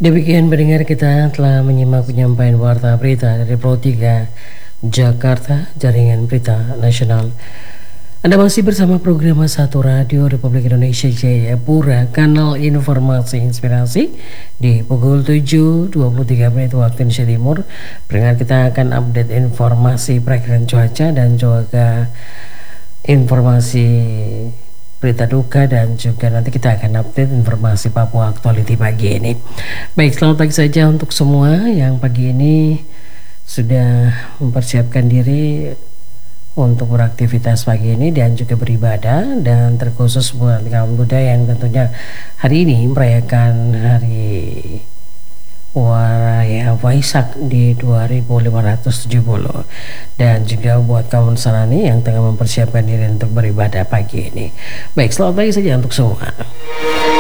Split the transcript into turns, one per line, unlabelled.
Demikian pendengar, kita telah menyimak penyampaian warta berita dari Pro 3 Jakarta, Jaringan Berita Nasional. Anda masih bersama program Satu Radio Republik Indonesia Jayapura, kanal informasi inspirasi di pukul 7.23 menit waktu Indonesia Timur. Pendengar, kita akan update informasi perakhiran cuaca dan juga informasi berita duka, dan juga nanti kita akan update informasi Papua Actuality pagi ini. Baik, selamat pagi saja untuk semua yang pagi ini sudah mempersiapkan diri untuk beraktivitas pagi ini dan juga beribadah, dan terkhusus buat kaum muda yang tentunya hari ini merayakan hari Raya Waisak di 2570, dan juga buat kaum Sarani yang tengah mempersiapkan diri untuk beribadah pagi ini. Baik, selamat pagi saja untuk semua.